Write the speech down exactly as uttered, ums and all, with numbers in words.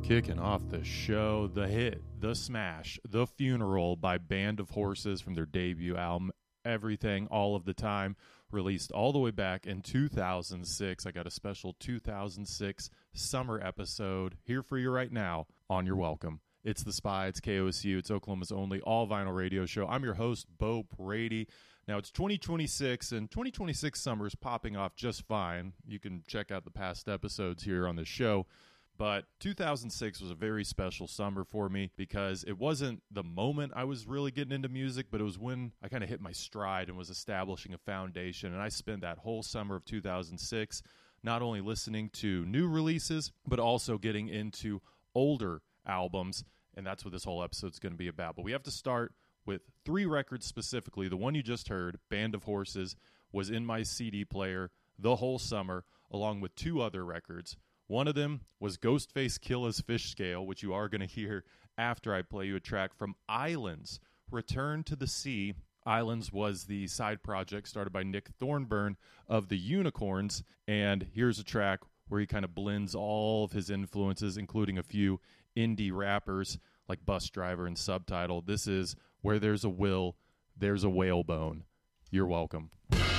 Kicking off the show, the hit, the smash, The Funeral by Band of Horses from their debut album, Everything, All of the Time, released all the way back in two thousand six. I got a special two thousand six summer episode here for you right now on Your Welcome. It's The Spy, it's K O S U, it's Oklahoma's only all-vinyl radio show. I'm your host, Bo Brady. Now, it's twenty twenty-six, and twenty twenty-six summer is popping off just fine. You can check out the past episodes here on the show. But two thousand six was a very special summer for me because it wasn't the moment I was really getting into music, but it was when I kind of hit my stride and was establishing a foundation. And I spent that whole summer of two thousand six not only listening to new releases, but also getting into older albums. And that's what this whole episode is going to be about. But we have to start with three records specifically. The one you just heard, Band of Horses, was in my C D player the whole summer, along with two other records. One of them was Ghostface Killah's Fish Scale, which you are going to hear after I play you a track from Islands, Return to the Sea. Islands was the side project started by Nick Thornburn of the Unicorns, and here's a track where he kind of blends all of his influences, including a few indie rappers like Bus Driver and Subtitle. This is Where There's a Will, There's a Whalebone. You're welcome.